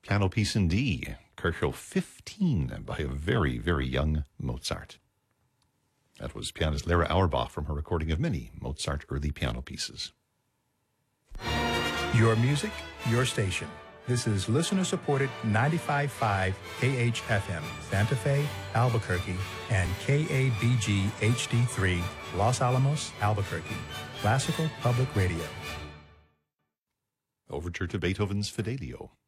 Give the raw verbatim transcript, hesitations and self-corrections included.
Piano Piece in D, Kercho fifteen by a very, very young Mozart. That was pianist Lara Auerbach from her recording of many Mozart early piano pieces. Your music, your station. This is listener-supported ninety-five point five K H F M, Santa Fe, Albuquerque, and K A B G H D three, Los Alamos, Albuquerque. Classical Public Radio. Overture to Beethoven's Fidelio.